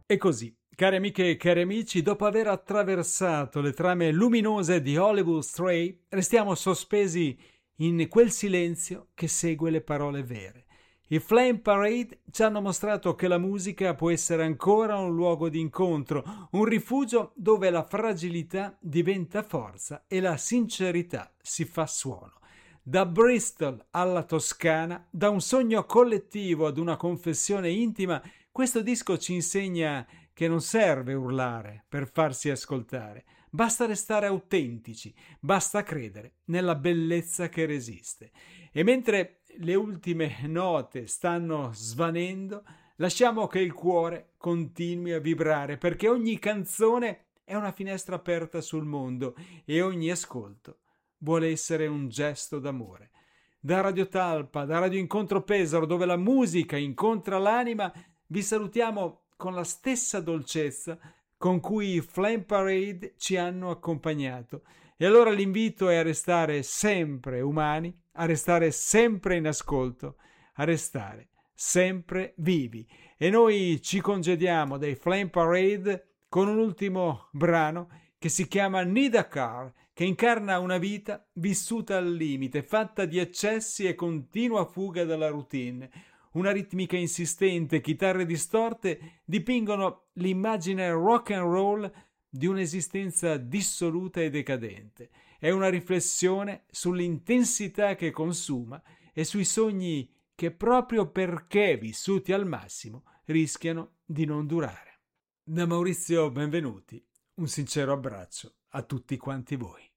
E così, cari amiche e cari amici, dopo aver attraversato le trame luminose di Hollywood Stray, restiamo sospesi in quel silenzio che segue le parole vere. I Flame Parade ci hanno mostrato che la musica può essere ancora un luogo di incontro, un rifugio dove la fragilità diventa forza e la sincerità si fa suono. Da Bristol alla Toscana, da un sogno collettivo ad una confessione intima, questo disco ci insegna che non serve urlare per farsi ascoltare, basta restare autentici, basta credere nella bellezza che resiste. E mentre le ultime note stanno svanendo, lasciamo che il cuore continui a vibrare, perché ogni canzone è una finestra aperta sul mondo e ogni ascolto vuole essere un gesto d'amore. Da Radio Talpa, da Radio Incontro Pesaro, dove la musica incontra l'anima, vi salutiamo con la stessa dolcezza con cui i Flame Parade ci hanno accompagnato. E allora l'invito è a restare sempre umani, a restare sempre in ascolto, a restare sempre vivi. E noi ci congediamo dai Flame Parade con un ultimo brano che si chiama Need a Car, che incarna una vita vissuta al limite, fatta di eccessi e continua fuga dalla routine. Una ritmica insistente, chitarre distorte dipingono l'immagine rock and roll di un'esistenza dissoluta e decadente. È una riflessione sull'intensità che consuma e sui sogni che proprio perché vissuti al massimo rischiano di non durare. Da Maurizio Benvenuti, un sincero abbraccio a tutti quanti voi.